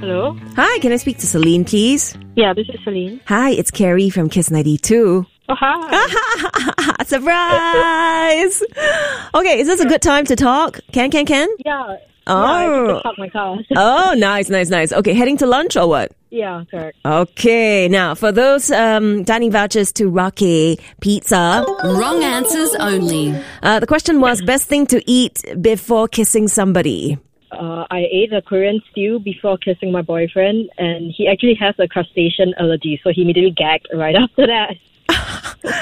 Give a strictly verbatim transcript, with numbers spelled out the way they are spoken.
Hello. Hi, can I speak to Celine, please? Yeah, this is Celine. Hi, it's Carrie from Kiss ninety-two. Oh, hi. Surprise! Okay, is this a good time to talk? Can, can, can? Yeah. Oh. Yeah, I just parked my car. Oh, nice, nice, nice. Okay, heading to lunch or what? Yeah, correct. Okay, now for those um, dining vouchers to Rocky Pizza. Wrong answers only. Uh, the question was best thing to eat before kissing somebody. Uh, I ate a Korean stew before kissing my boyfriend, and he actually has a crustacean allergy, so he immediately gagged right after that.